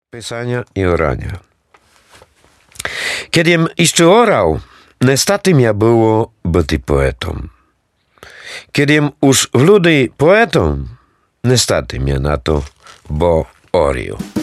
Pisania i orania. Kiedym jeszcze orał, niestety mnie było być poetą. Kiedym już w ludy poetą, niestety mnie na to, bo orił.